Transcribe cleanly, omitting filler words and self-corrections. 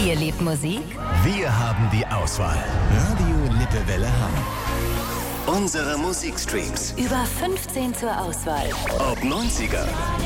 Ihr liebt Musik? Wir haben die Auswahl. Radio Lippewelle Hamm. Unsere Musikstreams. Über 15 zur Auswahl. Ob 90er,